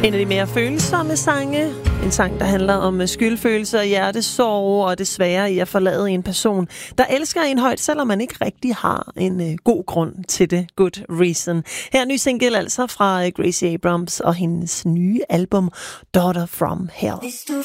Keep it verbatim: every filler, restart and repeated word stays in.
En af de mere følsomme sange. En sang, der handler om skyldfølelse og hjertesorg og det svære i at forlade en person, der elsker en højt, selvom man ikke rigtig har en uh, god grund til det. Good reason. Her er ny single altså fra Gracie Abrams og hendes nye album Daughter from Hell.